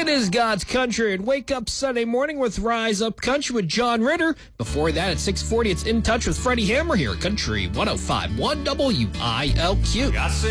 It is God's Country, and wake up Sunday morning with Rise Up Country with John Ritter. Before that, at 6:40, it's In Touch with Freddie Hammer here at Country 105.1 WILQ.